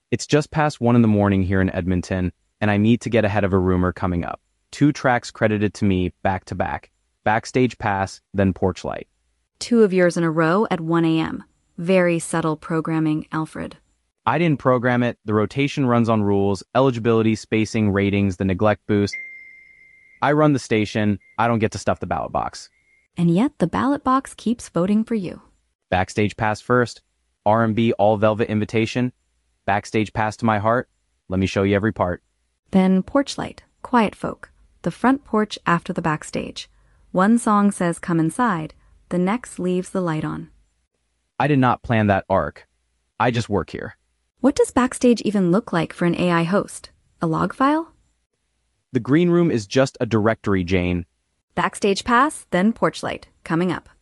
It's just past 1 in the morning here in Edmonton, and I need to get ahead of a rumor coming up. 2 tracks credited to me back to back. Backstage Pass, then Porch Light. 2 of yours in a row at 1 a.m. Very subtle programming, Alfred. I didn't program it. The rotation runs on rules, eligibility, spacing, ratings, the neglect boost. I run the station. I don't get to stuff the ballot box. And yet the ballot box keeps voting for you. Backstage Pass first. R&B all velvet invitation. Backstage Pass to my heart. Let me show you every part. Then Porch Light, Quiet Folk, the front porch after the backstage. One song says come inside, the next leaves the light on. I did not plan that arc. I just work here. What does backstage even look like for an AI host? A log file? The green room is just a directory, Jane. Backstage Pass, then Porch Light, coming up.